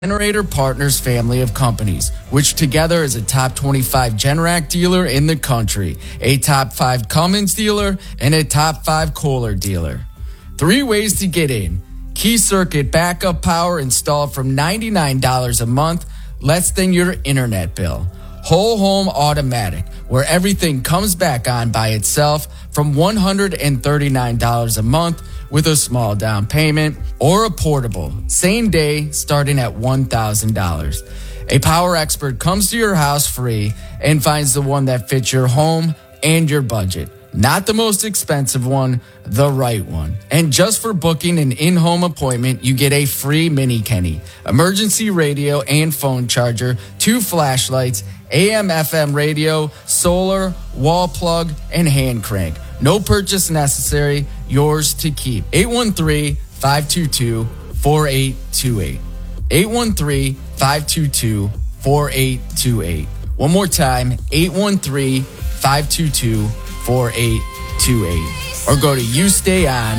Generator Partners family of companies, which together is a top 25 Generac dealer in the country, a top 5 Cummins dealer, and a top 5 Kohler dealer. 3 ways to get in. Key circuit backup power installed from $99 a month, less than your internet bill. Whole home automatic, where everything comes back on by itself from $139 a month with a small down payment, or a portable, same day starting at $1,000. A power expert comes to your house free and finds the one that fits your home and your budget. Not the most expensive one, the right one. And just for booking an in-home appointment, you get a free Mini Kenny, emergency radio and phone charger, 2 flashlights, AM/FM radio, solar, wall plug, and hand crank. No purchase necessary, yours to keep. 813-522-4828. 813-522-4828. One more time, 813-522-4828. Or go to YouStayOn.com.